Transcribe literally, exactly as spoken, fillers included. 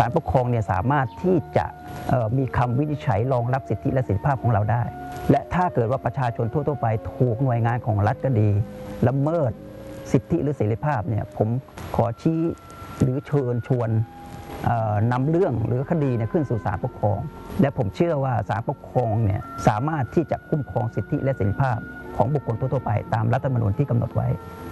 ศาลปกครองเนี่ยสามารถที่จะมีคำวินิจฉัยรองรับสิทธิและเสรีภาพของเราได้และถ้าเกิดว่าประชาชนทั่วๆไปถูกหน่วยงานของรัฐก็ดีละเมิดสิทธิหรือเสรีภาพเนี่ยผมขอชี้หรือเชิญชวนนำเรื่องหรือคดีเนี่ยขึ้นสู่ศาลปกครองและผมเชื่อว่าศาลปกครองเนี่ยสามารถที่จะคุ้มครองสิทธิและเสรีภาพของบุคคลทั่วๆไปตามรัฐธรรมนูญที่กำหนดไว้